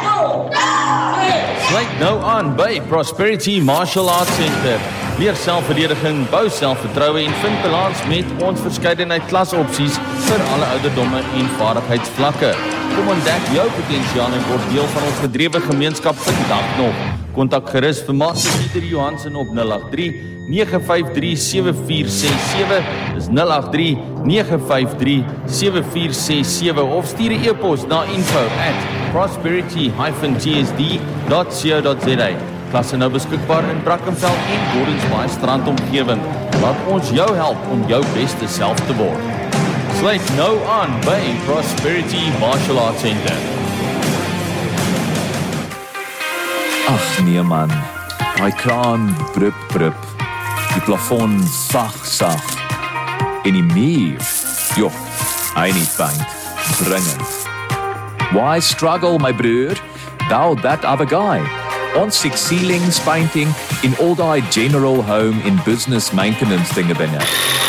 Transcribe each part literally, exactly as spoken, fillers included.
Sluit nou aan by Prosperity Martial Arts Center. Leer selfverdediging, bou selfvertroue en vind balans met ons verskeidenheid klasopsies vir alle ouderdomme en vaardigheidsvlakke. Kom ontdek jou potensiaal en word deel van ons gedrewe gemeenskap vandag nog. Kontak gerus vir Master Pieter Johansen op nul agt drie, nege vyf drie, sewe vier ses sewe, dis nul agt drie, nege vyf drie, sewe vier ses sewe of stuur 'n e-pos na info at prosperity dash t s d dot co dot z a. Klasse nou beskikbaar in Brackenfell en Gordons Bay strandomgewing. Laat ons jou help om jou beste self te word. Sluit nou aan by Prosperity Martial Arts Center. Ag nee man, die kraan brup brup, die plafon sag sag, en die muur, joh, hy nie paint, dringend. Why struggle my broer, thou that other guy? Ons six ceilings painting in all die general home in business maintenance dinge binne.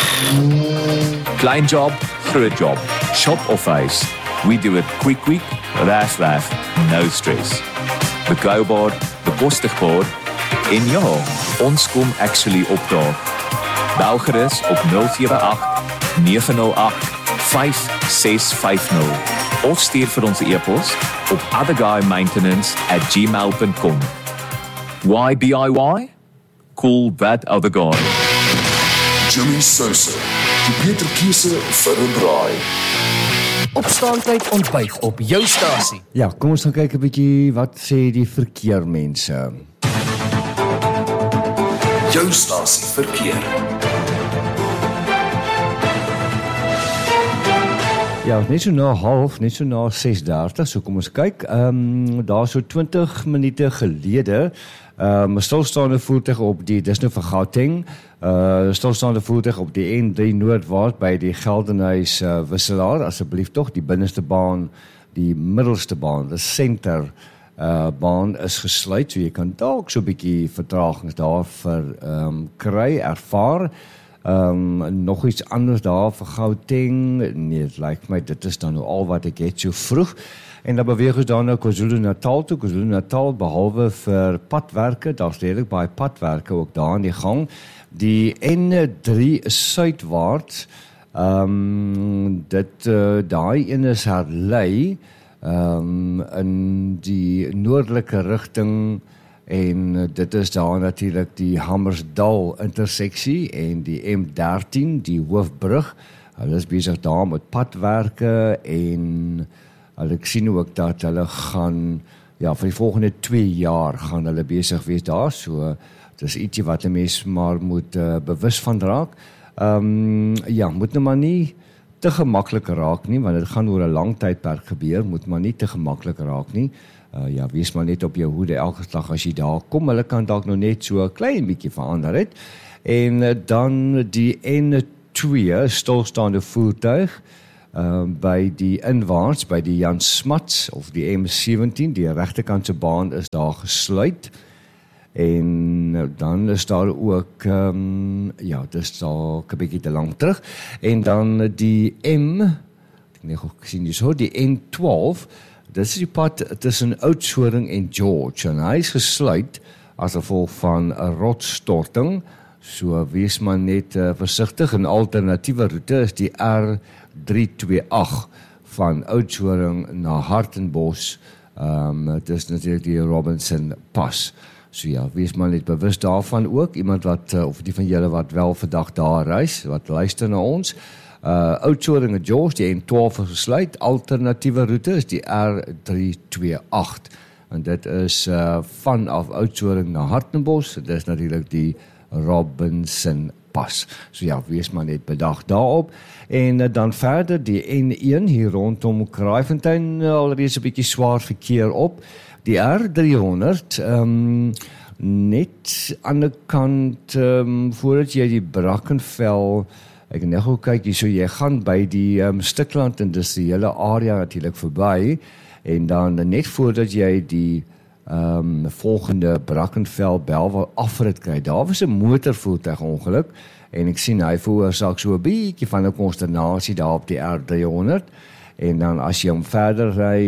Klein job, groot job, shop of face, we do it quick quick, raaf raaf, no stress. Bekoubaar, bekostigbaar, en ja, ons kom actually opdaag. Bel gerus op nul sewe agt, nege nul agt, vyf ses vyf nul of stuur vir ons e-pos op otherguymaintenance at gmail dot com. Why B I Y? Cool that other guy. Jimmy Sosa, die beter keuse vir 'n braai. Opstaantyd ontbyt op jou stasie. Ja, kom ons gaan kyk 'n bietjie wat sê die verkeermense. Jou stasie verkeer. Ja, net so na half, net so na ses dertig, so kom ons kyk. Ehm um, daar so twintig minute gelede, ehm um, stilstaande voertuig op die, dis nou vir Gauteng, uh stilstaande voertuig op die N drie Noordwaart by die Geldenhuys uh, wisselaar, asseblief tog die binneste baan, die middelste baan, die center uh baan is gesluit, so jy kan dalk so 'n bietjie vertragings daar vir ehm um, kry, ervaar. Um, nog iets anders daar vir Gauteng, nee, het lyk my, dit is dan nou al wat ek het so vroeg, en dan beweeg ons dan nou KwaZulu-Natal toe, KwaZulu-Natal behalwe vir padwerke, daar is redelik baie padwerke ook daar in die gang, die N drie suidwaarts, um, dit, uh, daai een is herlei, um, in die noordelike rigting, en dit is daar natuurlik die Hammersdal interseksie en die M dertien, die hoofbrug. Hulle is besig daar met padwerke en hulle ek sien ook dat hulle gaan, ja, vir die volgende twee jaar gaan hulle besig wees daar, so dit is ietsie wat 'n mens maar moet uh, bewus van raak. Um, ja, moet nou maar nie te gemaklik raak nie, want dit gaan oor 'n lang tydperk gebeur, moet maar nie te gemaklik raak nie. Uh, ja, wees maar net op jou hoede elke dag as jy daar kom, hulle kan dalk nog net so 'n klein bietjie verander het. En uh, dan die N twee stilstaande voertuig uh, by die inwaarts, by die Jan Smuts of die M sewentien, die regterkantse baan is daar gesluit. En uh, dan is daar ook, um, ja, dis daar 'n bietjie te lank terug. En dan uh, die M, ek net gesien dis hoor, die N twaalf, dit is die pad tussen Oudtshoorn en George, en hy is gesluit as gevolg van 'n rotsstorting, so wees maar net uh, versigtig. 'n Alternatiewe roete is die R drie twee agt van Oudtshoorn na Hartenbos, um, dit is natuurlik die Robinson Pas. So ja, wees maar net bewus daarvan ook, iemand wat, uh, of die van julle wat wel vandag daar reis, wat luister na ons, Uh, Oudtshoorn en George, die N twaalf is gesluit, alternatiewe route is die R drie twee agt, en dit is uh, vanaf Oudtshoorn na Hartenbos, dit is natuurlijk die Robinson Pas. So ja, wees maar net bedag daarop, en uh, dan verder die N een hier rondom Kraaifontein, uh, alreeds 'n bietjie swaar verkeer op, die R driehonderd, um, net aan die kant, um, voordat jy die Brackenfell, ek net gou kyk hier, so jy gaan by die um, Stikland industriële area natuurlik verby, en dan net voordat jy die um, volgende Brackenfell Belwel afrit kry, daar was 'n motorvoertuig ongeluk, en ek sien hy veroorsaak so 'n bietjie van 'n konsternasie daar op die R driehonderd, en dan as jy hom verder ry,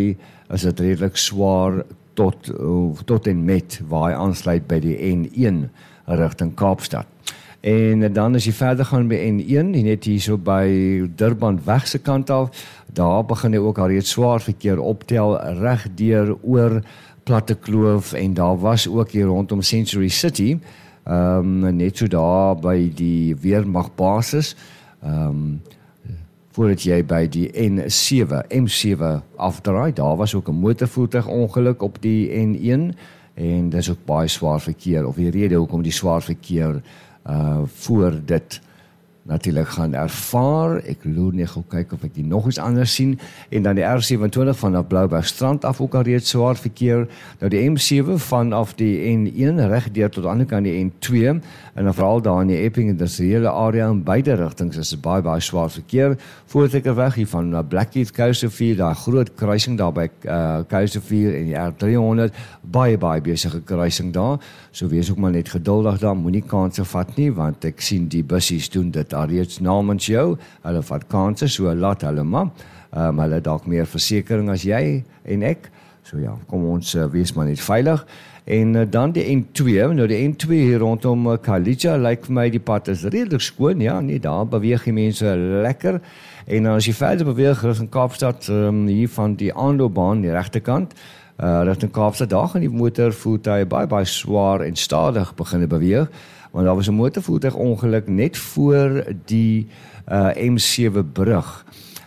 is dit redelik swaar tot, tot en met waar hy aansluit by die N een rigting Kaapstad. En dan as jy verder gaan by N een, net hier so by Durban weg se kant af, daar begin jy ook al reeds swaar verkeer optel, reg deur oor Platte Kloof, en daar was ook hier rondom Century City, um, net so daar by die Weermagbasis, um, voordat jy by die N sewe, M sewe afdraai, daar was ook 'n motorvoertuig ongeluk op die N een, en dis ook baie swaar verkeer, of die rede hoekom die swaar verkeer uh, voor dit natuurlik gaan ervaar. Ek loer net gou kyk of ek die nog iets anders sien, en dan die R sewenentwintig vanaf Bloubergstrand af ook al reeds swaar verkeer, nou die M sewe vanaf die N een reg deur tot aan die kant die N twee, en dan veral daar in die Epping industriële area in beide rigtings is dit baie baie swaar verkeer, Voortrekkerweg hier van Blackheath Kousevier, daar groot kruising daar by uh, Kousevier en die R driehonderd, baie baie besige kruising daar, so wees ook maar net geduldig daar, moenie kanse vat nie, want ek sien die bussies doen dit reeds namens jou, hulle vat kanse, so laat hulle maar, um, hulle dalk meer versekering as jy en ek, so ja, kom ons uh, wees maar net veilig, en uh, dan die N twee, nou die N twee hier rondom uh, Kalija, lyk vir my die pad is redelijk skoon, ja, nee, daar beweeg die mense lekker, en as jy verder beweeg richting Kaapstad, um, hier van die aanloopbaan, die regterkant, uh, richting Kaapstad, daar gaan die motorvoertuie baie baie swaar en stadig begin beweeg, want daar was 'n motorvoertuig ongeluk net voor die uh, M sewe brug.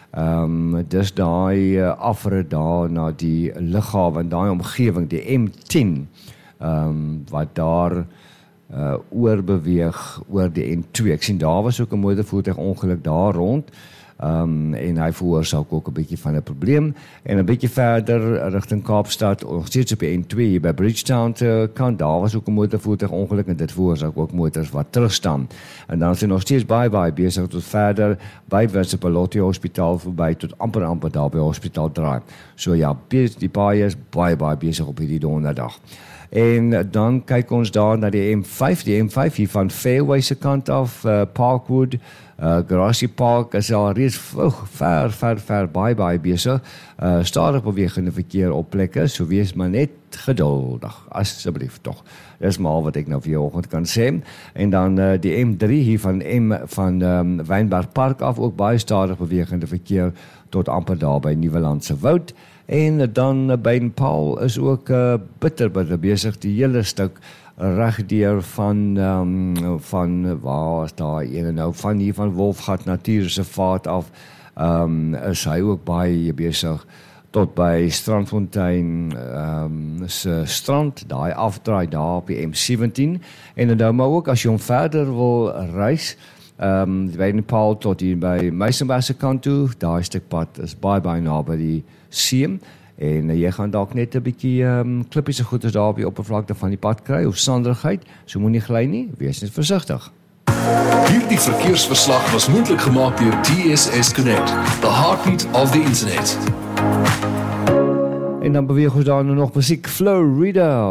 Um, dis daai uh, afrit daar na die lughawe, daai omgewing, die M tien, um, wat daar uh, oor beweeg oor die N twee. Ek sien daar was ook 'n motorvoertuig ongeluk daar rond, um, en hy veroorsaak ook 'n bietjie van 'n probleem, en 'n bietjie verder rigting Kaapstad, nog steeds op die N twee, hier by Bridgetown te kant, daar was ook 'n motorvoertuig ongeluk, en dit veroorsaak ook motors wat terugstaan, en dan is hy nog steeds baie baie besig tot verder, by Winterpalotti Hospitaal voorbij, tot amper amper daar by Hospitaal draai, so ja, die paai is baie baie besig op hierdie donderdag. En dan kyk ons daar na die M vyf, die M vyf hier van Fairway se kant af, uh, Parkwood, uh, Grassy Park is al reeds oh, ver, ver, ver, baie, baie besig, uh, stadig bewegende verkeer op plekke, so wees maar net geduldig, asseblief toch. Dis maar wat ek nou vir jou oggend kan sê. En dan uh, die M drie hier van M van um, Wynberg Park af, ook baie stadig bewegende verkeer tot amper daar by Nieuwelandse Woud. En dan uh, by Paul is ook uh, bitter, bitter besig, die hele stuk regdeur van, um, van waar is daar ene nou, van hier van Wolfgat Natuurreservaat af, um, is hy ook baie besig, tot by Strandfontein um, se strand, daai afdraai daar op die M sewentien, en dan maar ook as jy hom verder wil reis, um, by Paul tot hier by Meisenberg se kant toe, daai stuk pad is baie baie naby die see, en uh, jy gaan dalk net 'n bietjie um, klippies se goeders daar op die oppervlakte van die pad kry, of sanderigheid, so moenie gly nie, wees net versigtig. Hierdie verkeersverslag was moontlik gemaak deur T S S Connect, the heartbeat of the internet. En dan beweeg ons daar nou nog musiek, Florida.